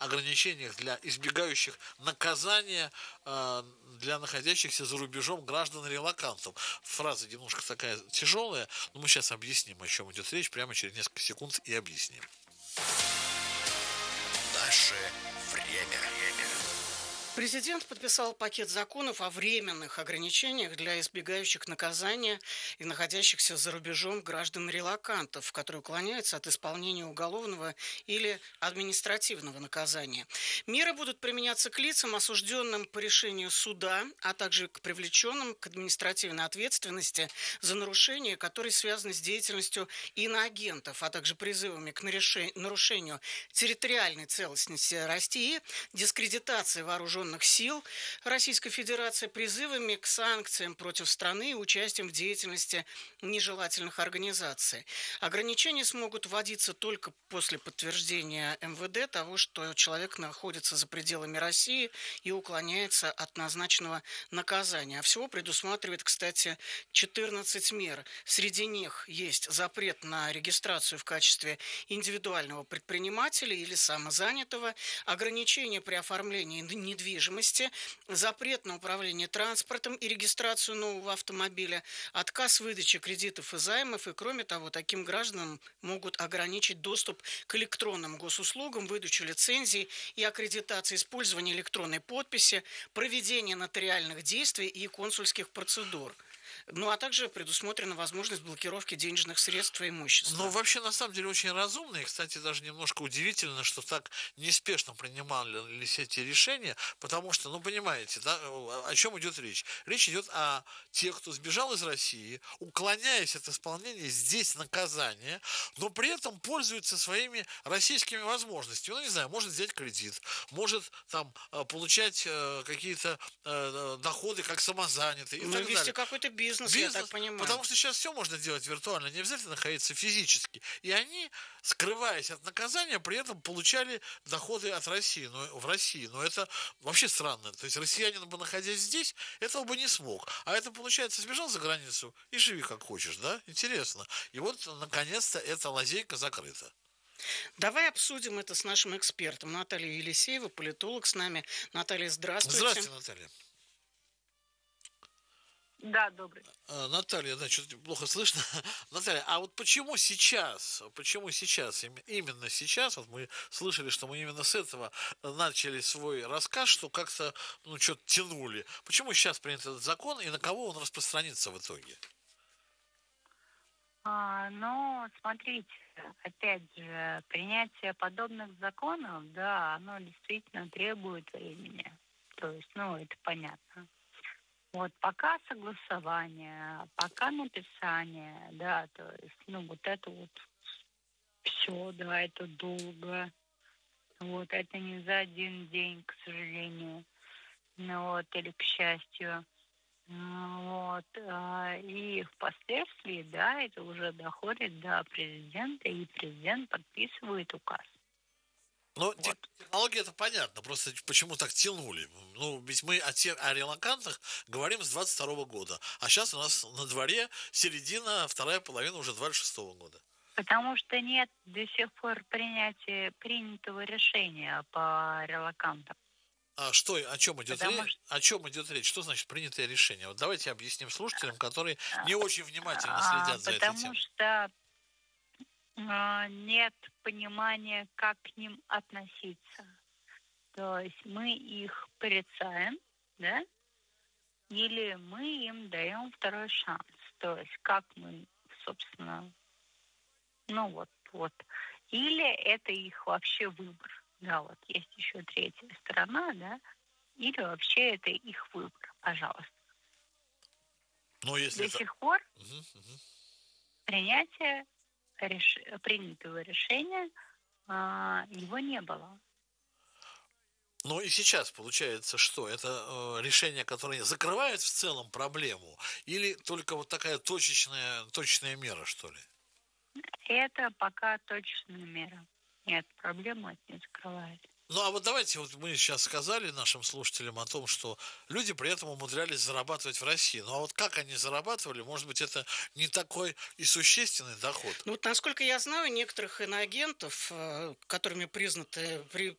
ограничениях для избегающих наказания для находящихся за рубежом граждан-релокантов. Фраза немножко такая тяжелая, но мы сейчас объясним, о чем идет речь, прямо через несколько секунд и объясним. Наше время. Президент подписал пакет законов о временных ограничениях для избегающих наказания и находящихся за рубежом граждан-релокантов, которые уклоняются от исполнения уголовного или административного наказания. Меры будут применяться к лицам, осужденным по решению суда, а также к привлеченным к административной ответственности за нарушения, которые связаны с деятельностью иноагентов, а также призывами к нарушению территориальной целостности России, дискредитации вооруженных сил Российской Федерации, призывами к санкциям против страны и участием в деятельности нежелательных организаций. Ограничения смогут вводиться только после подтверждения МВД того, что человек находится за пределами России и уклоняется от назначенного наказания. А всего предусматривает, кстати, 14 мер. Среди них есть запрет на регистрацию в качестве индивидуального предпринимателя или самозанятого, ограничения при оформлении недвижимости, запрет на управление транспортом и регистрацию нового автомобиля, отказ в выдаче кредитов и займов, и, кроме того, таким гражданам могут ограничить доступ к электронным госуслугам, выдачу лицензий и аккредитации, использование электронной подписи, проведение нотариальных действий и консульских процедур. Ну, а также предусмотрена возможность блокировки денежных средств и имущества. Ну, вообще, на самом деле, очень разумно. И, кстати, даже немножко удивительно, что так неспешно принимались эти решения, потому что, ну, понимаете, да, о чем идет речь? Речь идет о тех, кто сбежал из России, уклоняясь от исполнения здесь наказания, но при этом пользуется своими российскими возможностями. Ну, не знаю, может взять кредит, может там получать какие-то доходы как самозанятый и так вести далее. какой-то бизнес, я так понимаю. Потому что сейчас все можно делать виртуально, не обязательно находиться физически. И они, скрываясь от наказания, при этом получали доходы от России, в России. Но это вообще странно. То есть россиянин бы, находясь здесь, этого бы не смог. А это, получается, сбежал за границу и живи как хочешь, да? Интересно. И вот, наконец-то, эта лазейка закрыта. Давай обсудим это с нашим экспертом. Наталья Елисеева, политолог с нами. Наталья, здравствуйте. Здравствуйте, Наталья. Да, добрый. Наталья, да, что-то плохо слышно. Наталья, а вот почему сейчас, именно сейчас, вот мы слышали, что мы именно с этого начали свой рассказ, что как-то, ну, что-то тянули. Почему сейчас принят этот закон и на кого он распространится в итоге? Ну, смотрите, опять же, принятие подобных законов, да, оно действительно требует времени. То есть, ну, это понятно. Вот пока согласование, пока написание, да, то есть, ну, вот это вот все, да, это долго. Вот, это не за один день, к сожалению, ну, вот, или к счастью. Вот, и впоследствии, да, это уже доходит до президента, и президент подписывает указ. Ну, технология это понятно, просто почему так тянули. Ну, ведь мы о релокантах говорим с 22 года, а сейчас у нас на дворе середина, вторая половина уже 26 года. Потому что нет до сих пор принятого решения по релокантам. О чем идет речь? О чем идет речь? Что значит принятое решение? Вот давайте объясним слушателям, которые не очень внимательно следят за этой темой. Потому что нет понимания, как к ним относиться. То есть мы их порицаем, да, или мы им даем второй шанс. То есть как мы, собственно, ну вот. Или это их вообще выбор. Да, вот есть еще третья сторона, да, или вообще это их выбор, пожалуйста. Но если До сих пор принятого решения его не было. Ну и сейчас получается, что это решение, которое закрывает в целом проблему, или только вот такая точечная мера, что ли? Это пока точечная мера. Нет, проблему это не закрывает. Ну, а вот давайте, вот мы сейчас сказали нашим слушателям о том, что люди при этом умудрялись зарабатывать в России. Ну, а вот как они зарабатывали, может быть, это не такой и существенный доход? Ну, вот, насколько я знаю, некоторых иноагентов, которыми